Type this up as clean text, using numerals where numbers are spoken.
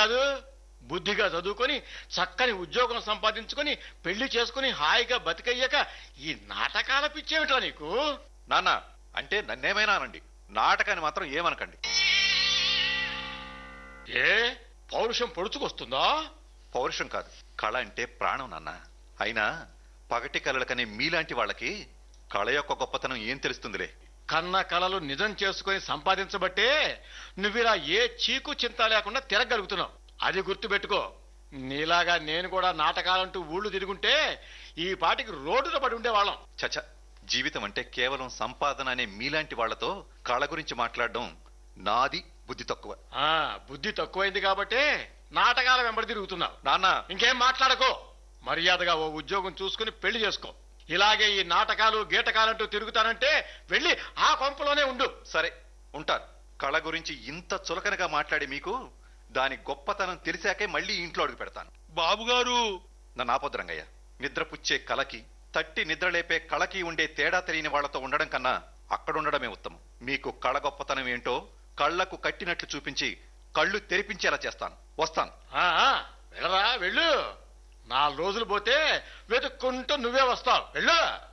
కాదు, బుద్ధిగా చదువుకొని చక్కని ఉద్యోగం సంపాదించుకొని పెళ్లి చేసుకుని హాయిగా బతికయ్యాక ఈ నాటకాల పిచ్చేమిట్రా నీకు? నాన్న అంటే నన్నేమైనా అనండి, నాటకాన్ని మాత్రం ఏమనకండి. ఏ పౌరుషం పొడుచుకొస్తుందా? పౌరుషం కాదు, కళ అంటే ప్రాణం నాన్న. అయినా పగటి కళలకనే మీలాంటి వాళ్ళకి కళ యొక్క గొప్పతనం ఏం తెలుస్తుందిలే. కన్న కళలు నిజం చేసుకుని సంపాదించబట్టే నువ్విలా ఏ చీకు చింత లేకుండా తిరగలుగుతున్నావు. అది గుర్తుపెట్టుకో. నీలాగా నేను కూడా నాటకాలంటూ ఊళ్ళు తిరుగుంటే ఈ పాటికి రోడ్డున పడి ఉండేవాళ్ళం. చచ, జీవితం అంటే కేవలం సంపాదన అనే మీలాంటి వాళ్లతో కళ గురించి మాట్లాడడం నాది బుద్ధి తక్కువ. బుద్ధి తక్కువైంది కాబట్టే నాటకాల వెంబడి తిరుగుతున్నావు. నాన్న ఇంకేం మాట్లాడకో. మర్యాదగా ఓ ఉద్యోగం చూసుకుని పెళ్లి చేసుకో. ఇలాగే ఈ నాటకాలు గీటకాలంటూ తిరుగుతానంటే వెళ్ళి ఆ కొంపలోనే ఉండు. సరే ఉంటారు. కళ గురించి ఇంత చులకనగా మాట్లాడి మీకు దాని గొప్పతనం తెలిసాకే మళ్ళీ ఇంట్లో అడుగు పెడతాను. బాబుగారు నన్ను ఆపొద్దురంగయ్య. నిద్రపుచ్చే కళకి తట్టి నిద్రలేపే కళకి ఉండే తేడా తెలియని వాళ్లతో ఉండడం కన్నా అక్కడుండడమే ఉత్తమం. మీకు కళ గొప్పతనం ఏంటో కళ్లకు కట్టినట్లు చూపించి కళ్ళు తెరిపించేలా చేస్తాను. వస్తాను. వెళ్ళరా, వెళ్ళు. 4 రోజులు పోతే వెతుక్కుంటూ నువ్వే వస్తావు. వెళ్ళు.